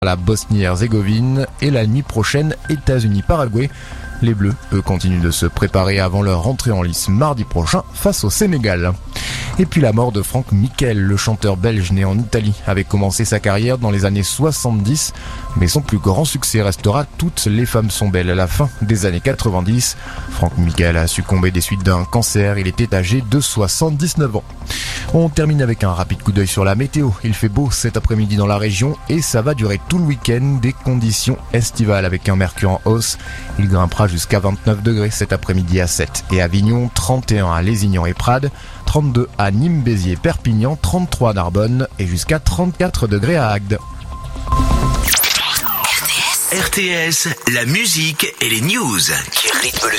la Bosnie-Herzégovine et la nuit prochaine États-Unis-Paraguay. Les Bleus, eux, continuent de se préparer avant leur entrée en lice mardi prochain face au Sénégal. Et puis la mort de Franck Miquel, le chanteur belge né en Italie, avait commencé sa carrière dans les années 70, mais son plus grand succès restera Toutes les femmes sont belles à la fin des années 90. Franck Miquel a succombé des suites d'un cancer, il était âgé de 79 ans. On termine avec un rapide coup d'œil sur la météo. Il fait beau cet après-midi dans la région et ça va durer tout le week-end, des conditions estivales avec un mercure en hausse. Il grimpera jusqu'à 29 degrés cet après-midi à Sète et Avignon, 31 à Lézignan et Prades, 32 à Nîmes, Béziers, Perpignan, 33 à Narbonne et jusqu'à 34 degrés à Agde. RTS, la musique et les news qui rythment le